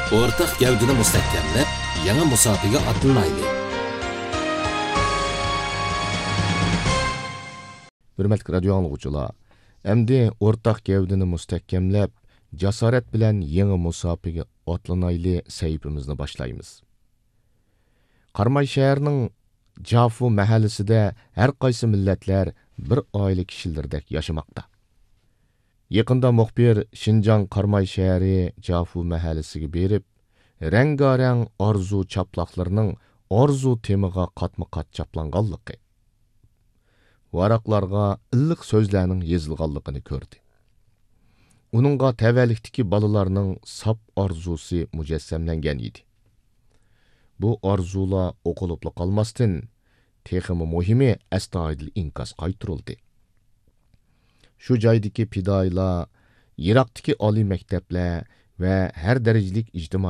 o'rtaq gavdini mustahkamlab, yangi musofiga otlanaylik. Hürmetli radio anlıqçılar, endi o'rtaq gavdini mustahkamlab, jasorat bilan yangi musofiga otlanayli sayfimizni boshlaymiz. Qarmay shahrining Jafu mahallasida har qaysi millatlar bir oila kishilardek yashamoqda. Yaqinda muxbir Şinjan Qarmay shahri Jafu mahallasiga berib, rangarang orzu chaplaqlarining orzu temiga qatma-qat chaplanganligi, varaqlarga illiq so'zlarning yozilganligini ko'rdi. Uningga tavallikdagi balalarning sap orzusi mujassamlangan edi. Bu orzular o'qilib qolmasdan, texmi muhimi astoydil inkas qaytirildi. Shu joydagi fidoilar, Iroqdagi oliy maktablar va har darajalik ijtimoiy